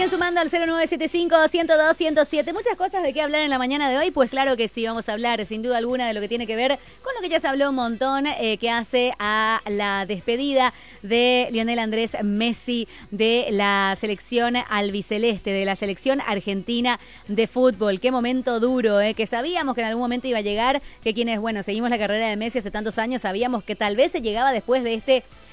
sumando al 0975-102-107. Muchas cosas de qué hablar en la mañana de hoy. Pues claro que sí, vamos a hablar sin duda alguna de lo que tiene que ver con lo que ya se habló un montón, que hace a la despedida de Lionel Andrés Messi de la selección albiceleste, de la selección argentina de fútbol. Qué momento duro, que sabíamos que en algún momento iba a llegar, que quienes, bueno, seguimos la carrera de Messi hace tantos años, sabíamos que tal vez se llegaba después de este